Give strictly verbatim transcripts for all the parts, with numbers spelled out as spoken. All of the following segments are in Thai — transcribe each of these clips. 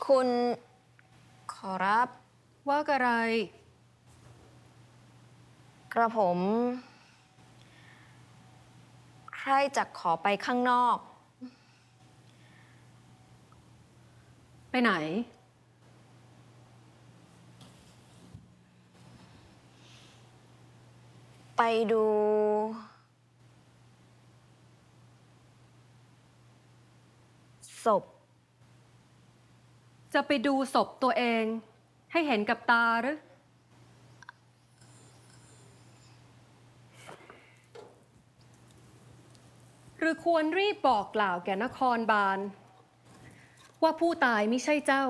คุณขอรับว่าอะไรกระผม ใครจะขอไปข้างนอกไปไหนไปดู ศพจะไปดูศพตัวเอง ให้เห็นกับตาหรือ หรือควรรีบบอกกล่าวแก่นครบาล ว่าผู้ตายไม่ใช่เจ้า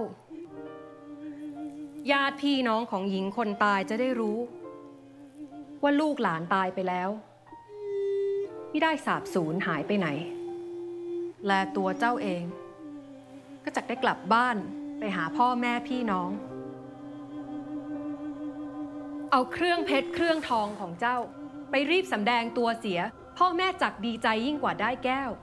ญาติพี่น้องของหญิงคนตายจะได้รู้ ว่าลูกหลานตายไปแล้ว ไม่ได้สาบสูญหายไปไหน และตัวเจ้าเอง ก็จะได้กลับบ้านไปหาพ่อแม่พี่น้อง เอาเครื่องเพชรเครื่องทองของเจ้า ไปรีบสำแดงตัวเสีย พ่อแม่จักดีใจยิ่งกว่าได้แก้ว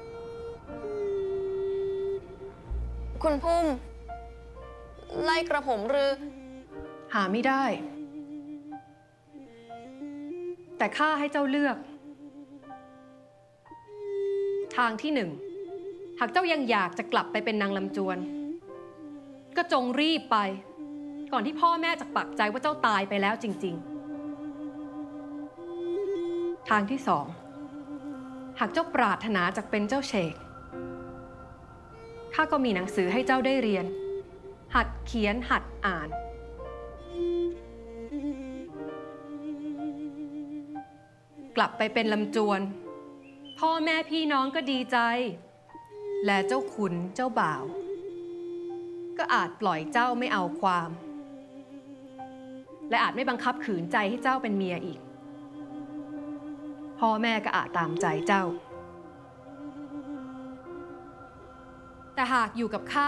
คุณพุ่ม ไล่กระผมหรือหาไม่ได้ แต่ข้าให้เจ้าเลือก ทางที่หนึ่ง หากเจ้ายังอยากจะกลับไปเป็นนางลำจวน ก็จงรีบไป ก่อนที่พ่อแม่จะปักใจว่าเจ้าตายไปแล้วจริงๆ ทางที่สอง หากเจ้าปรารถนาจะเป็นเจ้าเฉกข้าก็มีหนังสือให้เจ้าได้เรียน หัดเขียนหัดอ่าน กลับไปเป็นลำจวน พ่อแม่พี่น้องก็ดีใจ และเจ้าขุนเจ้าบ่าว ก็อาจปล่อยเจ้าไม่เอาความ และอาจไม่บังคับขืนใจให้เจ้าเป็นเมียอีก พ่อแม่ก็อาจตามใจเจ้า แต่หากอยู่กับข้า